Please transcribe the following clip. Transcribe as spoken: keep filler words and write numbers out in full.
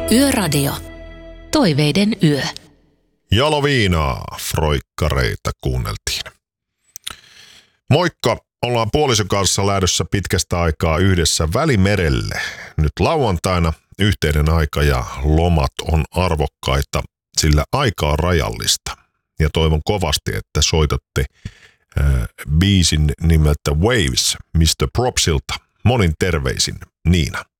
Yöradio. Toiveiden yö. Jaloviinaa, froikkareita kuunneltiin. Moikka, ollaan puolison kanssa lähdössä pitkästä aikaa yhdessä Välimerelle. Nyt lauantaina yhteinen aika ja lomat on arvokkaita, sillä aika on rajallista. Ja toivon kovasti, että soitatte äh, biisin nimeltä Waves mister Propsilta. Monin terveisin, Niina.